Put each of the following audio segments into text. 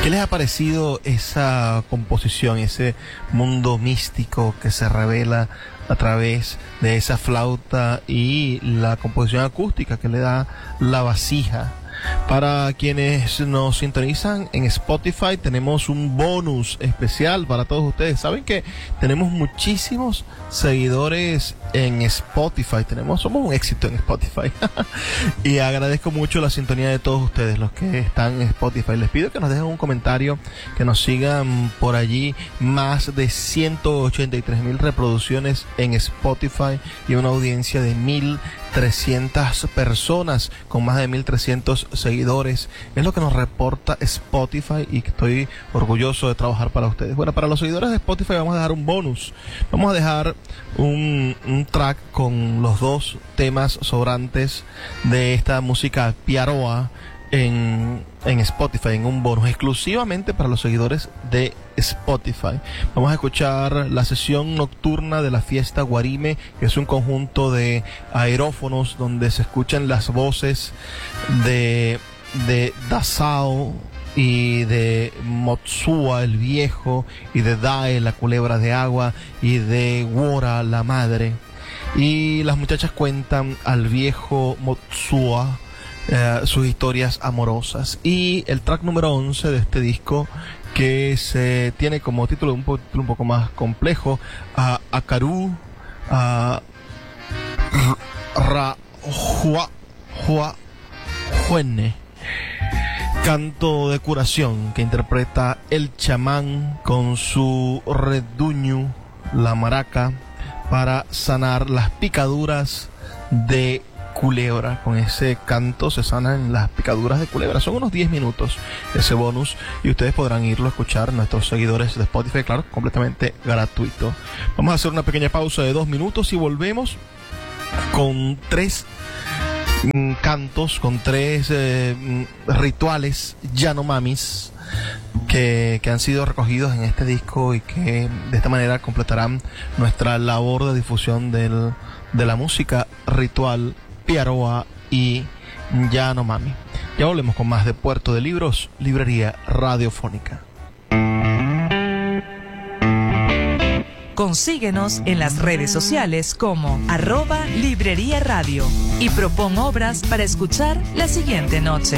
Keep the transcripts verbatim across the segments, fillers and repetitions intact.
¿Qué les ha parecido esa composición, ese mundo místico que se revela a través de esa flauta y la composición acústica que le da la vasija? Para quienes nos sintonizan en Spotify, tenemos un bonus especial para todos ustedes. Saben que tenemos muchísimos seguidores en Spotify. Tenemos, somos un éxito en Spotify. Y agradezco mucho la sintonía de todos ustedes, los que están en Spotify. Les pido que nos dejen un comentario, que nos sigan por allí. Más de ciento ochenta y tres mil reproducciones en Spotify y una audiencia de mil trescientas personas con más de mil trescientos seguidores. Es lo que nos reporta Spotify y estoy orgulloso de trabajar para ustedes. Bueno, para los seguidores de Spotify vamos a dejar un bonus. Vamos a dejar un, un track con los dos temas sobrantes de esta música Piaroa en, en Spotify, en un bonus exclusivamente para los seguidores de Spotify. Vamos a escuchar la sesión nocturna de la fiesta Guarime, que es un conjunto de aerófonos donde se escuchan las voces de, de Dasao y de Motsua el viejo, y de Dae la culebra de agua, y de Wora la madre. Y las muchachas cuentan al viejo Motsua Uh, sus historias amorosas. Y el track número once de este disco, que se tiene como título un, po un poco más complejo, uh, Akaru uh, Ra Hua Hua Juene, canto de curación que interpreta el chamán con su reduño, la maraca, para sanar las picaduras de culebra. Con ese canto se sanan las picaduras de culebra. Son unos diez minutos ese bonus y ustedes podrán irlo a escuchar, nuestros seguidores de Spotify, claro, completamente gratuito. Vamos a hacer una pequeña pausa de dos minutos y volvemos con tres mm, cantos, con tres eh, rituales Yanomamis que, que han sido recogidos en este disco y que de esta manera completarán nuestra labor de difusión del, de la música ritual Piaroa y Yanomami. Ya volvemos con más de Puerto de Libros, librería radiofónica. Consíguenos en las redes sociales como arroba librería radio y propon obras para escuchar la siguiente noche.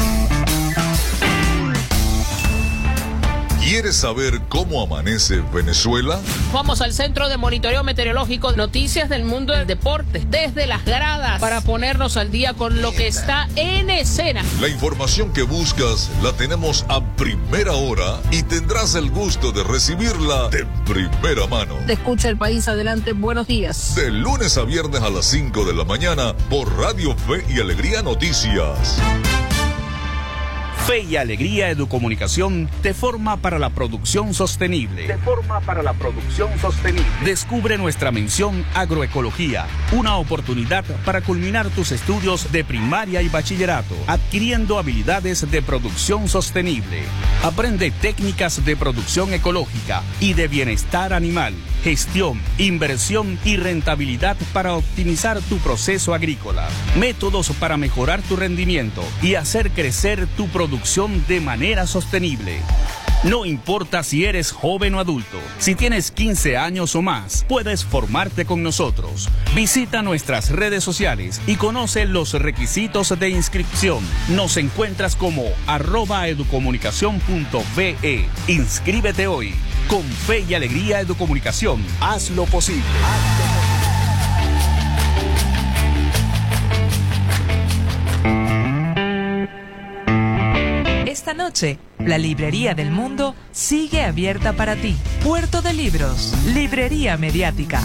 ¿Quieres saber cómo amanece Venezuela? Vamos al Centro de Monitoreo Meteorológico, noticias del mundo del deporte, desde las gradas, para ponernos al día con lo que está en escena. La información que buscas la tenemos a primera hora y tendrás el gusto de recibirla de primera mano. Te escucha el país adelante, buenos días. De lunes a viernes a las cinco de la mañana por Radio Fe y Alegría Noticias. Fe y Alegría Educomunicación te forma para la producción sostenible. Te forma para la producción sostenible. Descubre nuestra mención Agroecología, una oportunidad para culminar tus estudios de primaria y bachillerato, adquiriendo habilidades de producción sostenible. Aprende técnicas de producción ecológica y de bienestar animal, gestión, inversión y rentabilidad para optimizar tu proceso agrícola. Métodos para mejorar tu rendimiento y hacer crecer tu producción de manera sostenible. No importa si eres joven o adulto, si tienes quince años o más, puedes formarte con nosotros. Visita nuestras redes sociales y conoce los requisitos de inscripción. Nos encuentras como arroba educomunicación punto ve. Inscríbete hoy. Con Fe y Alegría Educomunicación, haz lo posible. Esta noche, la Librería del Mundo sigue abierta para ti. Puerto de Libros, librería mediática.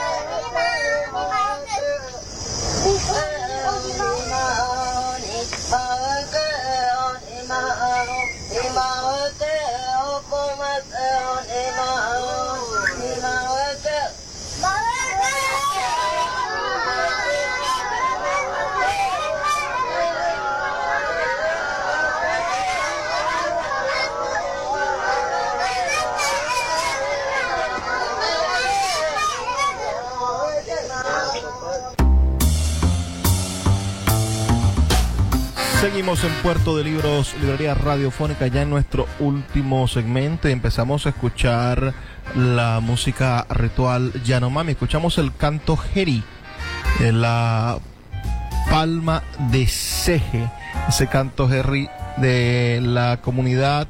Bye. Seguimos en Puerto de Libros, librería radiofónica, ya en nuestro último segmento. Empezamos a escuchar la música ritual Yanomami. Escuchamos el canto Jeri, la palma de Ceje, ese canto Jeri de la comunidad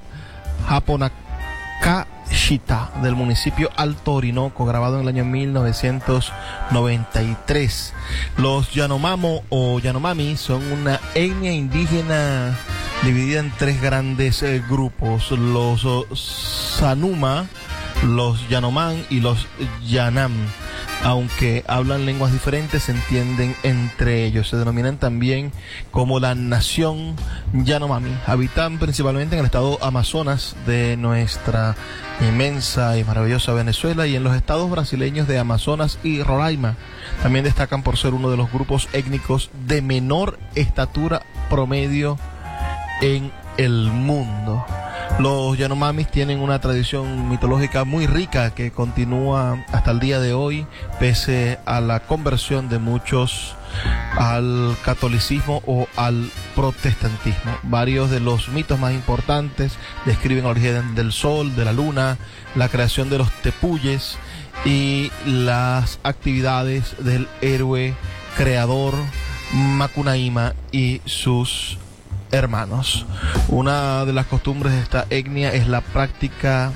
Japonakashita del municipio Alto Orinoco, grabado en el año mil novecientos noventa y tres. Los Yanomamo o Yanomami son una etnia indígena dividida en tres grandes eh, grupos: los oh, Sanuma, los Yanomam y los Yanam. Aunque hablan lenguas diferentes, se entienden entre ellos. Se denominan también como la nación Yanomami. Habitan principalmente en el estado Amazonas de nuestra inmensa y maravillosa Venezuela y en los estados brasileños de Amazonas y Roraima. También destacan por ser uno de los grupos étnicos de menor estatura promedio en el mundo. Los Yanomamis tienen una tradición mitológica muy rica que continúa hasta el día de hoy, pese a la conversión de muchos al catolicismo o al protestantismo. Varios de los mitos más importantes describen el origen del sol, de la luna, la creación de los tepuyes y las actividades del héroe creador Macunaíma y sus hermanos. Una de las costumbres de esta etnia es la práctica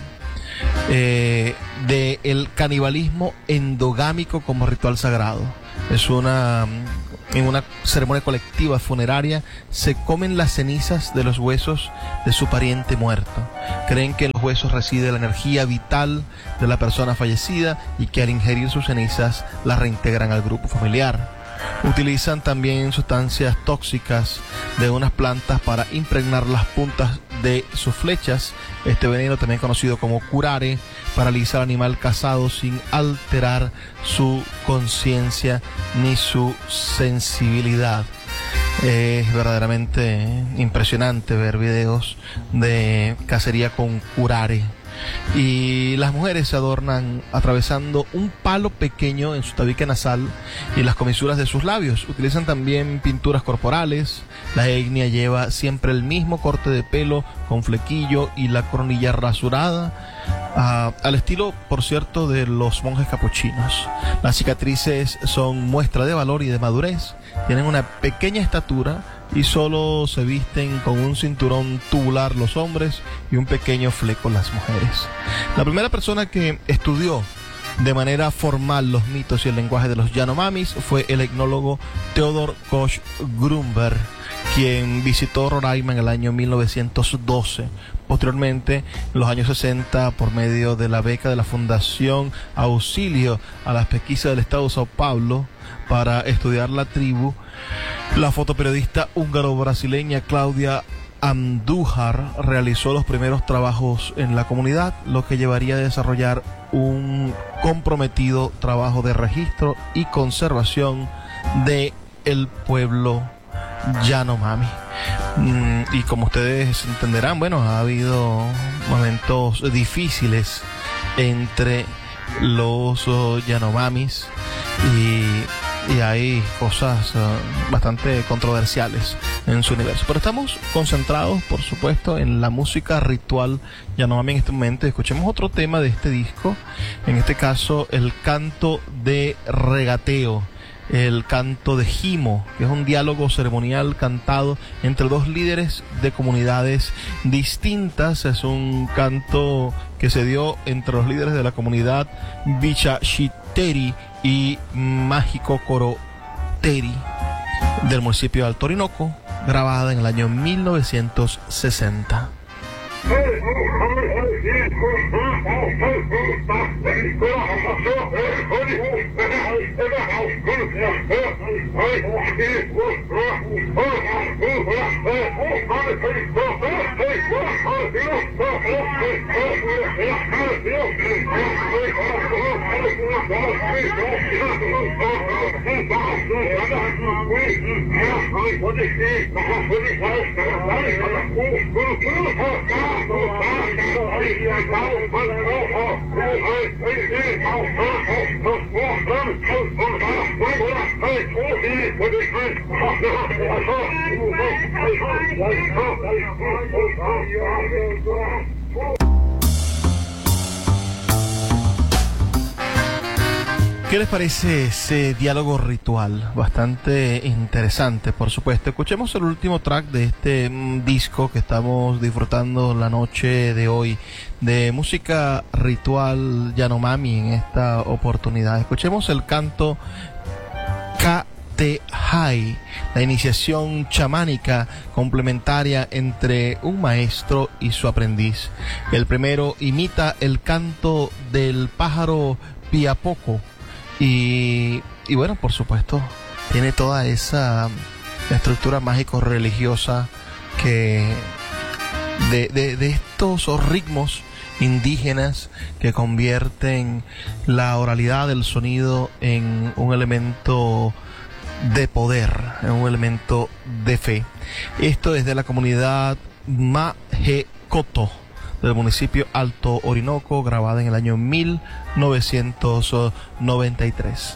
eh, del canibalismo endogámico como ritual sagrado. Es una en una ceremonia colectiva funeraria se comen las cenizas de los huesos de su pariente muerto. Creen que en los huesos reside la energía vital de la persona fallecida y que al ingerir sus cenizas las reintegran al grupo familiar. Utilizan también sustancias tóxicas de unas plantas para impregnar las puntas de sus flechas. Este veneno, también conocido como curare, paraliza al animal cazado sin alterar su conciencia ni su sensibilidad. Es verdaderamente impresionante ver videos de cacería con curare. Y las mujeres se adornan atravesando un palo pequeño en su tabique nasal y las comisuras de sus labios. Utilizan también pinturas corporales. La etnia lleva siempre el mismo corte de pelo con flequillo y la coronilla rasurada, uh, al estilo, por cierto, de los monjes capuchinos. Las cicatrices son muestra de valor y de madurez. Tienen una pequeña estatura y solo se visten con un cinturón tubular los hombres y un pequeño fleco las mujeres. La primera persona que estudió de manera formal los mitos y el lenguaje de los Yanomamis fue el etnólogo Theodor Koch Grunberg, quien visitó Roraima en el año mil novecientos doce. Posteriormente, en los años sesenta, por medio de la beca de la Fundación Auxilio a las Pesquisas del Estado de Sao Paulo para estudiar la tribu, la fotoperiodista húngaro-brasileña Claudia Andújar realizó los primeros trabajos en la comunidad, lo que llevaría a desarrollar un comprometido trabajo de registro y conservación de el pueblo Yanomami. Mm, y como ustedes entenderán, bueno, ha habido momentos difíciles entre los uh, Yanomamis y y hay cosas uh, bastante controversiales en su universo. Pero estamos concentrados, por supuesto, en la música ritual Yanomami en este momento. Escuchemos otro tema de este disco, en este caso el canto de regateo, el canto de Jimo, que es un diálogo ceremonial cantado entre dos líderes de comunidades distintas. Es un canto que se dio entre los líderes de la comunidad Bichachiteri y Mágico Coroteri del municipio de Alto Orinoco, grabada en el año mil novecientos sesenta. Oh, ¿Qué les parece ese diálogo ritual? Bastante interesante, por supuesto. Escuchemos el último track de este mm, disco que estamos disfrutando la noche de hoy, de música ritual Yanomami en esta oportunidad. Escuchemos el canto Ka-te-hai, la iniciación chamánica complementaria entre un maestro y su aprendiz. El primero imita el canto del pájaro piapoco. Y, y bueno, por supuesto, tiene toda esa estructura mágico-religiosa que de, de, de estos ritmos indígenas que convierten la oralidad del sonido en un elemento de poder, en un elemento de fe. Esto es de la comunidad Majecoto del municipio Alto Orinoco, grabada en el año mil novecientos noventa y tres.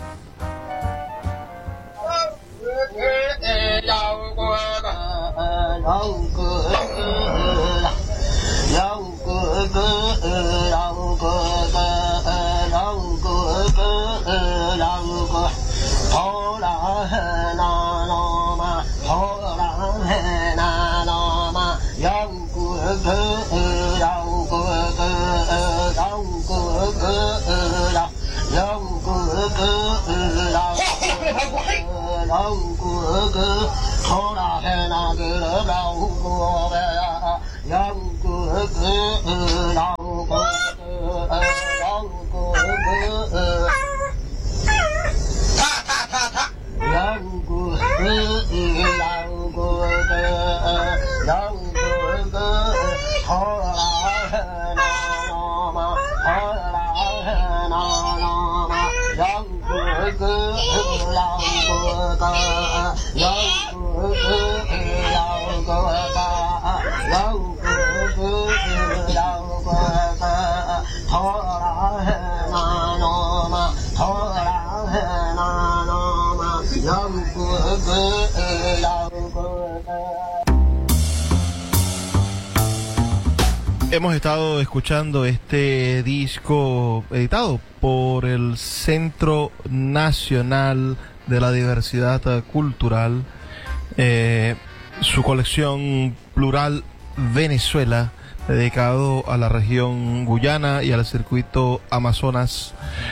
Hemos estado escuchando este disco editado por el Centro Nacional de la Diversidad Cultural, eh, su colección Plural Venezuela, dedicado a la región Guyana y al circuito Amazonas,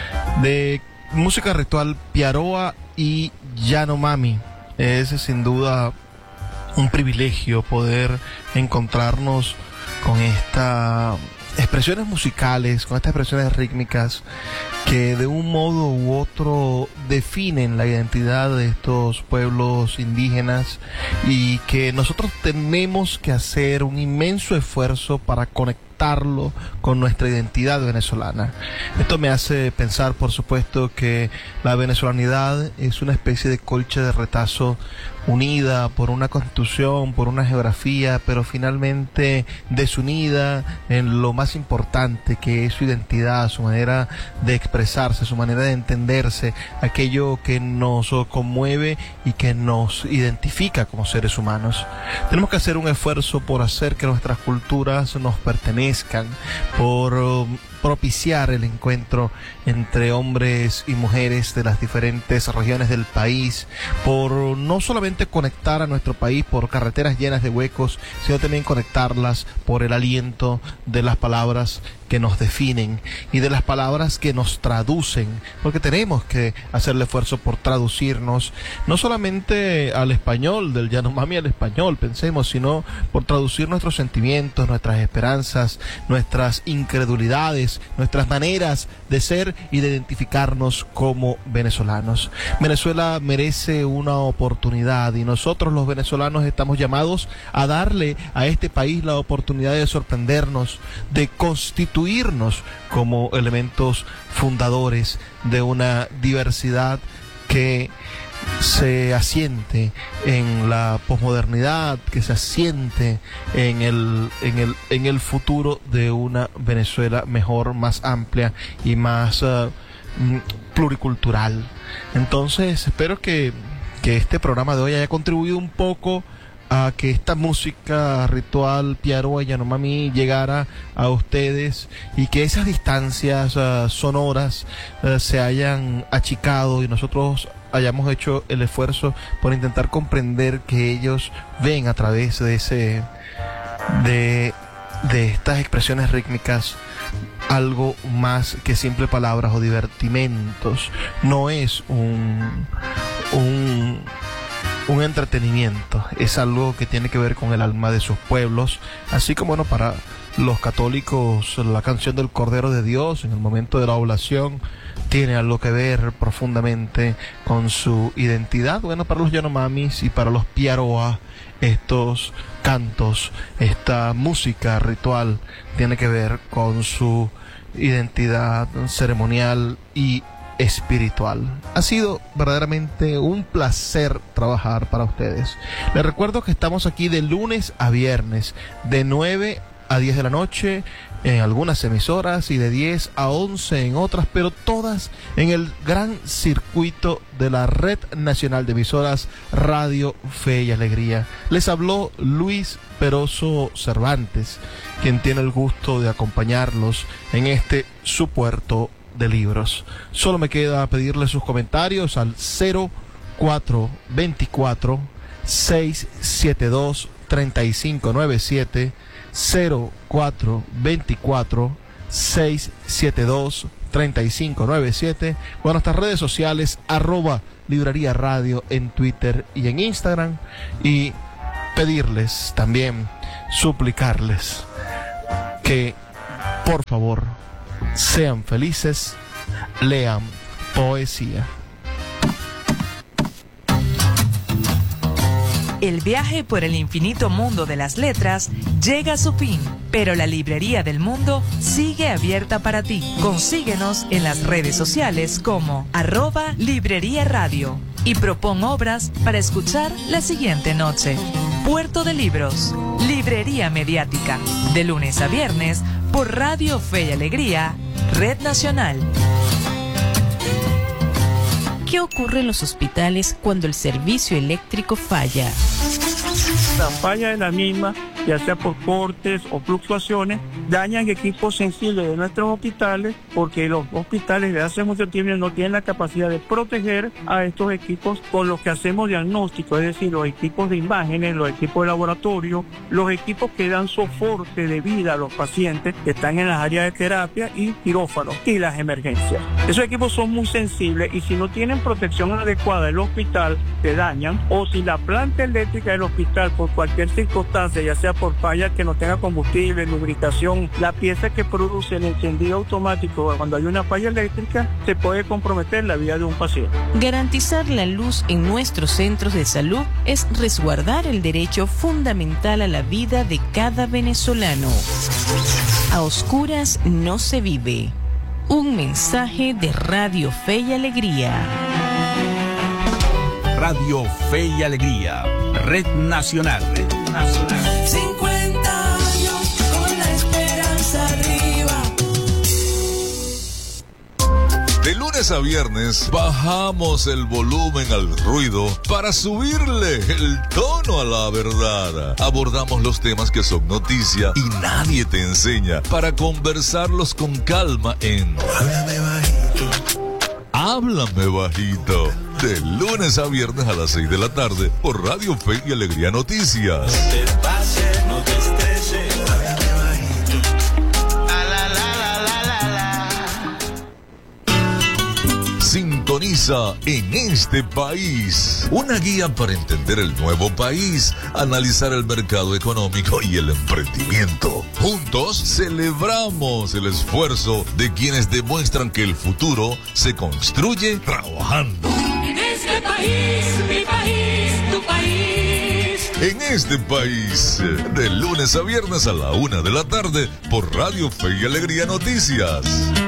de música ritual Piaroa y Yanomami. Es sin duda un privilegio poder encontrarnos con estas expresiones musicales, con estas expresiones rítmicas que de un modo u otro definen la identidad de estos pueblos indígenas y que nosotros tenemos que hacer un inmenso esfuerzo para conectarlo con nuestra identidad venezolana. Esto me hace pensar, por supuesto, que la venezolanidad es una especie de colcha de retazo unida por una constitución, por una geografía, pero finalmente desunida en lo más importante, que es su identidad, su manera de expresarse, su manera de entenderse, aquello que nos conmueve y que nos identifica como seres humanos. Tenemos que hacer un esfuerzo por hacer que nuestras culturas nos pertenezcan, por um, propiciar el encuentro entre hombres y mujeres de las diferentes regiones del país, por no solamente conectar a nuestro país por carreteras llenas de huecos, sino también conectarlas por el aliento de las palabras que nos definen y de las palabras que nos traducen, porque tenemos que hacer el esfuerzo por traducirnos, no solamente al español, del Yanomami al español, pensemos, sino por traducir nuestros sentimientos, nuestras esperanzas, nuestras incredulidades, nuestras maneras de ser y de identificarnos como venezolanos. Venezuela merece una oportunidad y nosotros los venezolanos estamos llamados a darle a este país la oportunidad de sorprendernos, de constituirnos como elementos fundadores de una diversidad que se asiente en la posmodernidad, que se asiente en el, en el, en el futuro de una Venezuela mejor, más amplia y más uh, mm, pluricultural. Entonces espero que, que este programa de hoy haya contribuido un poco a que esta música ritual Piaroa y Yanomami llegara a ustedes y que esas distancias uh, sonoras uh, se hayan achicado y nosotros hayamos hecho el esfuerzo por intentar comprender que ellos ven a través de ese de, de estas expresiones rítmicas algo más que simple palabras o divertimentos. No es un un un entretenimiento, es algo que tiene que ver con el alma de sus pueblos, así como bueno, para los católicos la canción del Cordero de Dios en el momento de la oblación tiene algo que ver profundamente con su identidad. Bueno, para los Yanomamis y para los Piaroa estos cantos, esta música ritual tiene que ver con su identidad ceremonial y espiritual. Ha sido verdaderamente un placer trabajar para ustedes. Les recuerdo que estamos aquí de lunes a viernes de nueve a diez de la noche en algunas emisoras y de diez a once en otras, pero todas en el gran circuito de la Red Nacional de Emisoras Radio Fe y Alegría. Les habló Luis Peroso Cervantes, quien tiene el gusto de acompañarlos en este su puerto de libros. Solo me queda pedirle sus comentarios al cero cuatro veinticuatro, seiscientos setenta y dos, treinta y cinco noventa y siete, cero cuatro veinticuatro, seiscientos setenta y dos, treinta y cinco noventa y siete, o en nuestras redes sociales arroba Librería Radio en Twitter y en Instagram, y pedirles también, suplicarles que por favor sean felices, lean poesía. El viaje por el infinito mundo de las letras llega a su fin, pero la Librería del Mundo sigue abierta para ti. Consíguenos en las redes sociales como arroba Librería Radio y propon obras para escuchar la siguiente noche. Puerto de Libros, Librería Mediática, de lunes a viernes por Radio Fe y Alegría, Red Nacional. ¿Qué ocurre en los hospitales cuando el servicio eléctrico falla? La falla de la misma, ya sea por cortes o fluctuaciones, dañan equipos sensibles de nuestros hospitales, porque los hospitales de hace mucho tiempo no tienen la capacidad de proteger a estos equipos con los que hacemos diagnóstico, es decir, los equipos de imágenes, los equipos de laboratorio, los equipos que dan soporte de vida a los pacientes que están en las áreas de terapia y quirófanos y las emergencias. Esos equipos son muy sensibles y si no tienen protección adecuada del hospital, se dañan, o si la planta eléctrica del hospital por cualquier circunstancia, ya sea por falla que no tenga combustible, lubricación, la pieza que produce el encendido automático cuando hay una falla eléctrica, se puede comprometer la vida de un paciente. Garantizar la luz en nuestros centros de salud es resguardar el derecho fundamental a la vida de cada venezolano. A oscuras no se vive. Un mensaje de Radio Fe y Alegría. Radio Fe y Alegría, Red Nacional. Red Nacional. cincuenta años con la esperanza arriba. De lunes a viernes bajamos el volumen al ruido para subirle el tono a la verdad. Abordamos los temas que son noticia y nadie te enseña para conversarlos con calma en Háblame Bajito. Háblame Bajito. De lunes a viernes a las seis de la tarde por Radio Fe y Alegría Noticias. No te pases, no te estreses. Háblame bajito. La, la, la, la, la, la. Sintoniza En Este País, una guía para entender el nuevo país, analizar el mercado económico y el emprendimiento. Juntos celebramos el esfuerzo de quienes demuestran que el futuro se construye trabajando. En este país, mi país, tu país. En Este País, de lunes a viernes a la una de la tarde por Radio Fe y Alegría Noticias.